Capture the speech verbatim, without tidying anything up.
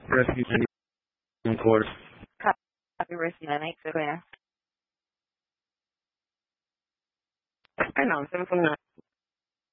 Rescue ninety quarter. Copy Rescue nine eight, so clear. I know, seven twenty-nine.